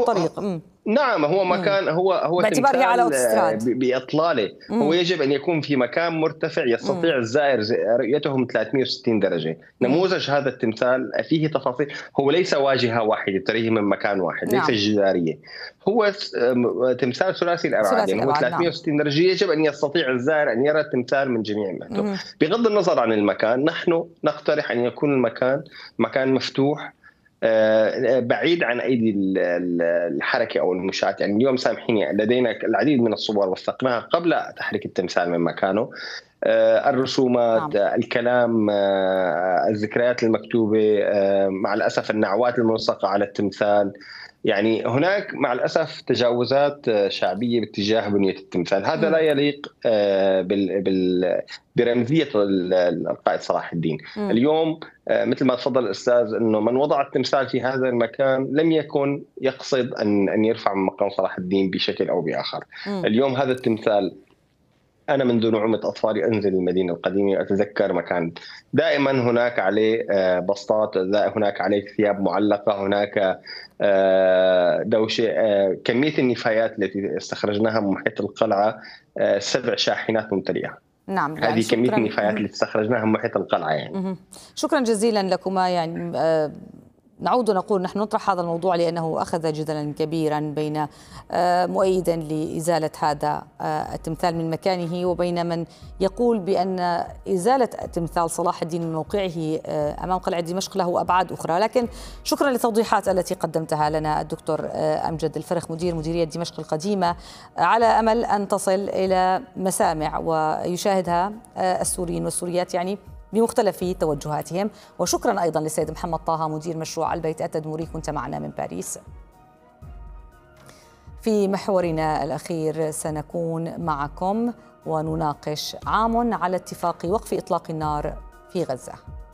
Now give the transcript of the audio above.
الطريق. نعم، هو مكان هو باعتباره على أوتوستراد بإطلالة. هو يجب أن يكون في مكان مرتفع يستطيع الزائر رؤيته من 360 درجة. نموذج هذا التمثال فيه تفاصيل، هو ليس واجهة واحدة تريه من مكان واحد، ليس جدارية، هو تمثال ثلاثي الأبعاد، يعني هو 360 درجة. يجب أن يستطيع الزائر أن يرى التمثال من جميع مهده. بغض النظر عن المكان، نحن نقترح أن يكون المكان مكان مفتوح بعيد عن أيدي الحركة أو المشاة. يعني اليوم سامحيني، لدينا العديد من الصور وثقناها قبل تحريك التمثال من مكانه. الرسومات، الكلام، الذكريات المكتوبة، مع الأسف النعوات الملصقة على التمثال. يعني هناك مع الأسف تجاوزات شعبية باتجاه بنية التمثال. هذا لا يليق برمزية القائد صلاح الدين. اليوم مثل ما تفضل الأستاذ، أنه من وضع التمثال في هذا المكان لم يكن يقصد أن يرفع من مقام صلاح الدين بشكل أو بآخر. اليوم هذا التمثال، أنا منذ نعومة أطفالي أنزل المدينة القديمة، أتذكر مكان دائما هناك عليه بسطات، هناك عليه ثياب معلقة، هناك دوشة. كمية النفايات التي استخرجناها من محيط القلعة 7 شاحنات ممتلئة. نعم، يعني هذه كمية النفايات اللي استخرجناها من محيط القلعة يعني. شكرا جزيلا لكما. يعني نعود ونقول نحن نطرح هذا الموضوع لأنه أخذ جدلا كبيرا بين مؤيدا لإزالة هذا التمثال من مكانه وبين من يقول بأن إزالة تمثال صلاح الدين من موقعه أمام قلعة دمشق له أبعاد أخرى. لكن شكرا للتوضيحات التي قدمتها لنا الدكتور أمجد الفرخ، مديرية دمشق القديمة، على أمل أن تصل إلى مسامع ويشاهدها السوريين والسوريات يعني بمختلف توجهاتهم. وشكرا أيضا للسيد محمد طه، مدير مشروع البيت التدمري، كنت معنا من باريس. في محورنا الأخير سنكون معكم ونناقش عام على اتفاق وقف إطلاق النار في غزة.